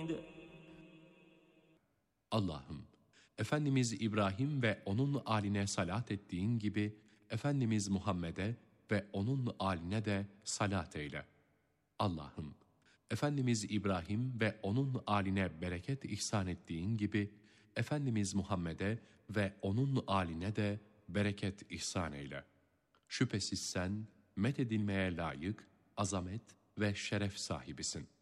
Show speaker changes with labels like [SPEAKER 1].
[SPEAKER 1] Allah'ım, Efendimiz İbrahim ve onun âline salat ettiğin gibi, Efendimiz Muhammed'e ve onun âline de salat eyle. Allah'ım, Efendimiz İbrahim ve onun âline bereket ihsan ettiğin gibi, Efendimiz Muhammed'e ve onun âline de bereket ihsan eyle. Şüphesiz sen, methedilmeye layık, azamet ve şeref sahibisin.